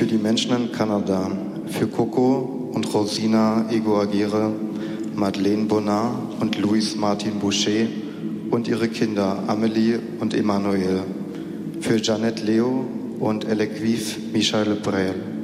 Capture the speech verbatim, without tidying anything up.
die Menschen in Kanada, für Coco und Rosina Egoagere, Madeleine Bonnard und Louis Martin Boucher und ihre Kinder Amelie und Emmanuel, für Jeanette Leo und Elequive Michel Brel.